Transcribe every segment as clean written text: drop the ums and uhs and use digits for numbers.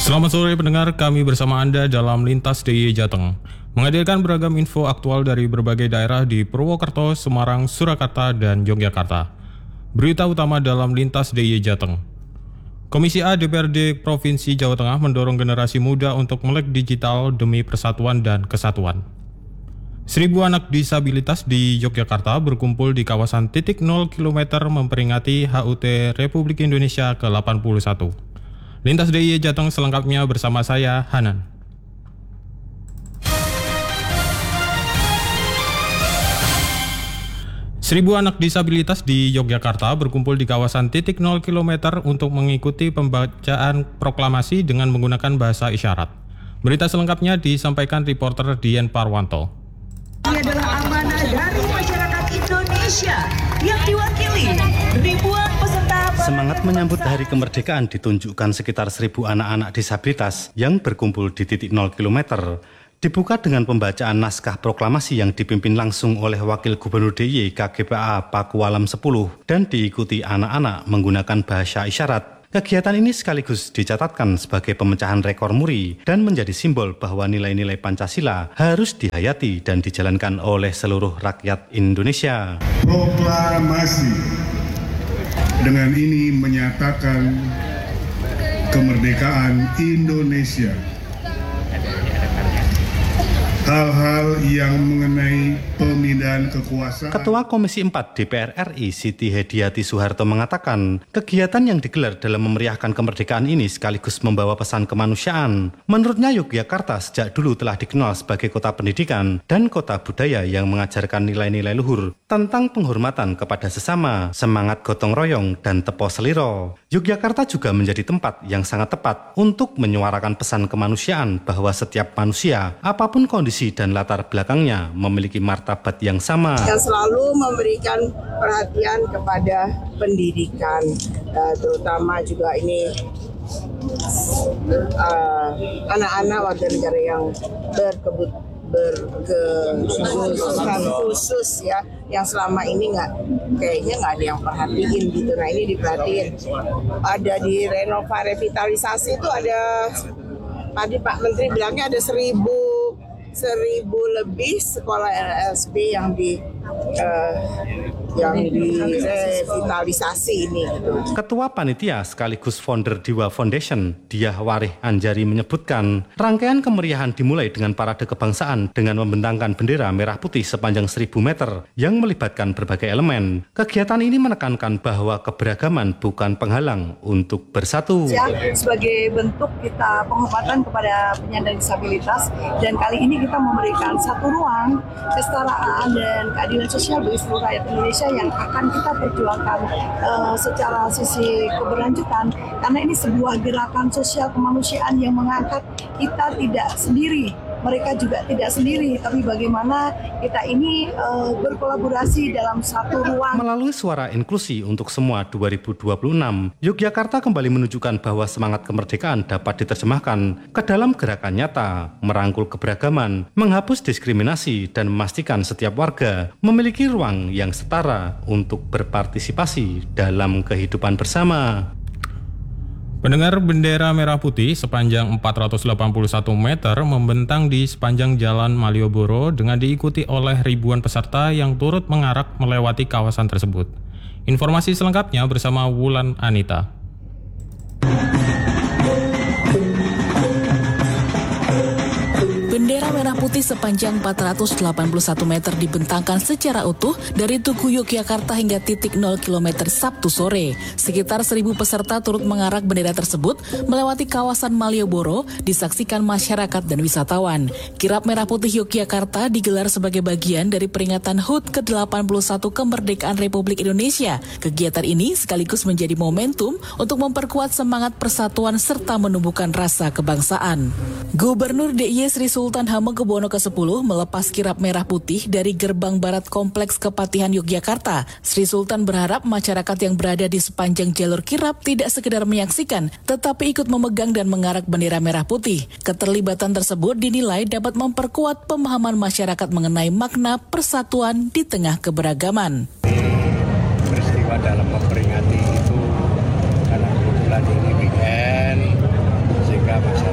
Selamat sore pendengar, kami bersama Anda dalam Lintas DIY Jateng, menghadirkan beragam info aktual dari berbagai daerah di Purwokerto, Semarang, Surakarta, dan Yogyakarta. Berita utama dalam Lintas DIY Jateng. Komisi A DPRD Provinsi Jawa Tengah mendorong generasi muda untuk melek digital demi persatuan dan kesatuan. 1.000 anak disabilitas di Yogyakarta berkumpul di kawasan titik 0 km memperingati HUT Republik Indonesia ke-81. Lintas DIY Jateng selengkapnya bersama saya, Hanan. Seribu anak disabilitas di Yogyakarta berkumpul di kawasan titik 0 km untuk mengikuti pembacaan proklamasi dengan menggunakan bahasa isyarat. Berita selengkapnya disampaikan reporter Dian Parwanto. Ini adalah amanah dari masyarakat Indonesia yang diwakili ribuan peserta. Semangat menyambut Hari Kemerdekaan ditunjukkan sekitar 1.000 anak-anak disabilitas yang berkumpul di titik 0 km. Dibuka dengan pembacaan naskah proklamasi yang dipimpin langsung oleh Wakil Gubernur DIY KGPA Pakualam 10 dan diikuti anak-anak menggunakan bahasa isyarat. Kegiatan ini sekaligus dicatatkan sebagai pemecahan rekor muri dan menjadi simbol bahwa nilai-nilai Pancasila harus dihayati dan dijalankan oleh seluruh rakyat Indonesia. Proklamasi dengan ini menyatakan kemerdekaan Indonesia. Hal-hal yang mengenai pemindahan kekuasaan. Ketua Komisi 4 DPR RI Siti Hediati Soeharto mengatakan, kegiatan yang digelar dalam memeriahkan kemerdekaan ini sekaligus membawa pesan kemanusiaan. Menurutnya Yogyakarta sejak dulu telah dikenal sebagai kota pendidikan dan kota budaya yang mengajarkan nilai-nilai luhur tentang penghormatan kepada sesama, semangat gotong royong, dan tepo seliro. Yogyakarta juga menjadi tempat yang sangat tepat untuk menyuarakan pesan kemanusiaan bahwa setiap manusia, apapun kondisi dan latar belakangnya, memiliki martabat yang sama. Yang selalu memberikan perhatian kepada pendidikan, terutama juga ini anak-anak warga negara yang berkebutuhan khusus ya, yang selama ini kayaknya nggak ada yang perhatiin gitu. Nah ini diperhatiin. Ada di revitalisasi itu ada, tadi Pak Menteri bilangnya ada 1.000 lebih sekolah LSB yang direvitalisasi ini. Ketua Panitia sekaligus founder Diwa Foundation, Diah Warih Anjari menyebutkan, rangkaian kemeriahan dimulai dengan parade kebangsaan dengan membentangkan bendera merah putih sepanjang 1.000 meter yang melibatkan berbagai elemen. Kegiatan ini menekankan bahwa keberagaman bukan penghalang untuk bersatu. Sebagai bentuk kita penghormatan kepada penyandang disabilitas, dan kali ini kita memberikan satu ruang kesetaraan dan keadilan sosial bagi seluruh rakyat Indonesia yang akan kita perjuangkan secara sisi keberlanjutan, karena ini sebuah gerakan sosial kemanusiaan yang mengangkat kita tidak sendiri, mereka juga tidak sendiri, tapi bagaimana kita ini berkolaborasi dalam satu ruang. Melalui Suara Inklusi untuk Semua 2026, Yogyakarta kembali menunjukkan bahwa semangat kemerdekaan dapat diterjemahkan ke dalam gerakan nyata, merangkul keberagaman, menghapus diskriminasi, dan memastikan setiap warga memiliki ruang yang setara untuk berpartisipasi dalam kehidupan bersama. Pendengar, bendera merah putih sepanjang 481 meter membentang di sepanjang Jalan Malioboro dengan diikuti oleh ribuan peserta yang turut mengarak melewati kawasan tersebut. Informasi selengkapnya bersama Wulan Anita. Bendera merah putih sepanjang 481 meter dibentangkan secara utuh dari Tugu Yogyakarta hingga titik 0 km Sabtu sore. Sekitar 1.000 peserta turut mengarak bendera tersebut melewati kawasan Malioboro, disaksikan masyarakat dan wisatawan. Kirap Merah Putih Yogyakarta digelar sebagai bagian dari peringatan HUT ke-81 Kemerdekaan Republik Indonesia. Kegiatan ini sekaligus menjadi momentum untuk memperkuat semangat persatuan serta menumbuhkan rasa kebangsaan. Gubernur DIY Sri Sultan Hamengkubuwono ke-10 melepas kirap merah putih dari gerbang barat Kompleks Kepatihan Yogyakarta. Sri Sultan berharap masyarakat yang berada di sepanjang jalur kirap tidak sekedar menyaksikan, tetapi ikut memegang dan mengarak bendera merah putih. Keterlibatan tersebut dinilai dapat memperkuat pemahaman masyarakat mengenai makna persatuan di tengah keberagaman. Peristiwa dalam memperingati itu karena kebetulan ini weekend, sehingga masyarakat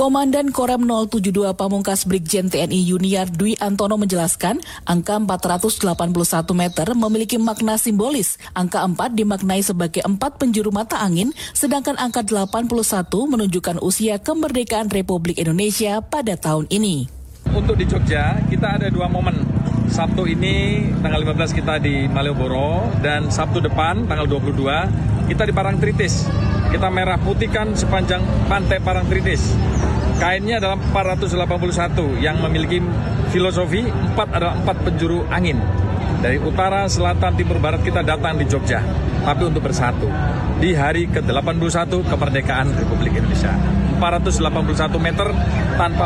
Komandan Korem 072 Pamungkas Brigjen TNI Yuniar Dwi Antono menjelaskan, angka 481 meter memiliki makna simbolis. Angka 4 dimaknai sebagai 4 penjuru mata angin, sedangkan angka 81 menunjukkan usia kemerdekaan Republik Indonesia pada tahun ini. Untuk di Jogja, kita ada 2 momen. Sabtu ini, tanggal 15 kita di Malioboro, dan Sabtu depan, tanggal 22, kita di Parangtritis. Kita merah putihkan sepanjang pantai Parangtritis. Kainnya adalah 481 yang memiliki filosofi 4 adalah 4 penjuru angin. Dari utara, selatan, timur, barat kita datang di Jogja, tapi untuk bersatu. Di hari ke-81 kemerdekaan Republik Indonesia. 481 meter tanpa